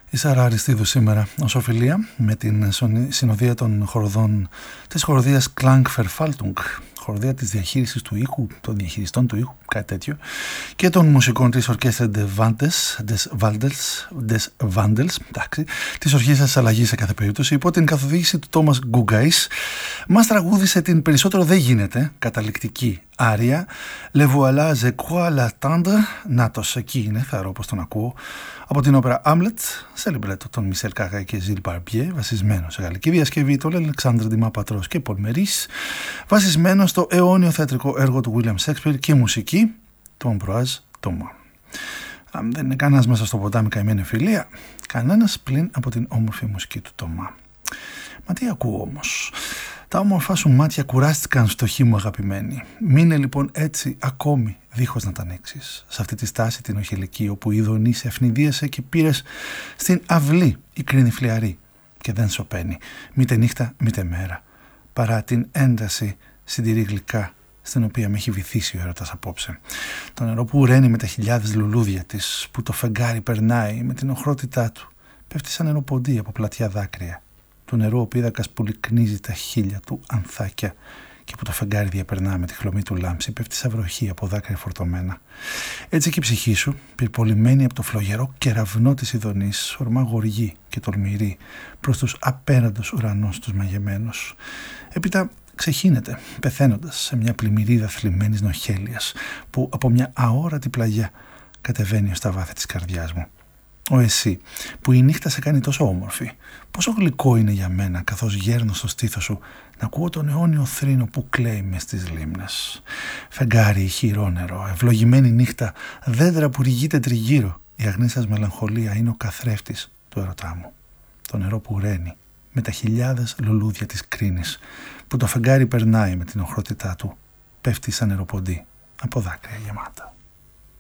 Η Σάρα Αριστίδου σήμερα ως οφειλία με την συνοδεία των χοροδών της χοροδίας Klangverwaltung, χοροδία της διαχείρισης του ήχου, των διαχειριστών του ήχου, κάτι τέτοιο, και των μουσικών της ορκέστρα des Wandels, της ορχήστρας αλλαγής σε κάθε περίπτωση, υπό την καθοδήγηση του Τόμας Γκουγκαής, μας τραγούδισε την περισσότερο δεν γίνεται καταληκτική άρια Le voilà, je crois l'attendre. Νάτος, εκεί είναι, θεωρώ πως τον ακούω, από την όπερα Hamlet, σε λιμπρέτο των Μισελ Καγάη και Ζιλ Μπαρμπιέ, βασισμένο σε γαλλική διασκευή του Αλεξάνδρ Ντιμά Πατρός και Πολ Μερίς, βασισμένο στο αιώνιο θεατρικό έργο του William Shakespeare και μουσική του Ambroise Thomas. Αν δεν είναι κανένας μέσα στο ποτάμι καημένη φιλία, κανένας πλην από την όμορφη μουσική του Thomas. Μα τι ακούω όμως? Τα όμορφα σου μάτια κουράστηκαν στο χείμου, αγαπημένη. Μείνε λοιπόν έτσι ακόμη, δίχως να τα ανοίξεις, σε αυτή τη στάση την οχελική, όπου η ειδονή σε ευνηδίασε και πήρες στην αυλή η κρίνη φλιαρή και δεν σωπαίνει, μήτε νύχτα μήτε μέρα, παρά την ένταση συντηρεί γλυκά στην οποία με έχει βυθίσει ο έρωτας απόψε. Το νερό που ρένει με τα χιλιάδες λουλούδια της, που το φεγγάρι περνάει με την οχρότητά του, πέφτει σαν νεροποντή από πλατιά δάκρυα. Του νερού ο πίδακας που λυκνίζει τα χείλια του ανθάκια και που το φεγγάρι διαπερνά με τη χλωμή του λάμψη, πέφτει σαν βροχή από δάκρυα φορτωμένα. Έτσι και η ψυχή σου, πυρπολημένη από το φλογερό κεραυνό της ειδονής, ορμά γοργή και τολμηρή προς τους απέραντους ουρανούς τους μαγεμένους. Έπειτα ξεχύνεται, πεθαίνοντας σε μια πλημμυρίδα θλιμμένης νοχέλιας που από μια αόρατη πλαγιά κατεβαίνει ως τα βάθη της καρδιάς μου. Ο εσύ, που η νύχτα σε κάνει τόσο όμορφη, πόσο γλυκό είναι για μένα, καθώς γέρνω στο στήθος σου, να ακούω τον αιώνιο θρήνο που κλαίει μες στις λίμνες. Φεγγάρι, ηχηρό νερό, ευλογημένη νύχτα, δέντρα που ρηγείται τριγύρω, η αγνή σας μελαγχολία είναι ο καθρέφτης του ερωτά μου. Το νερό που ρένει με τα χιλιάδες λουλούδια της κρίνης, που το φεγγάρι περνάει με την οχρότητά του, πέφτει σαν νεροποντή από δάκρυα γεμάτα.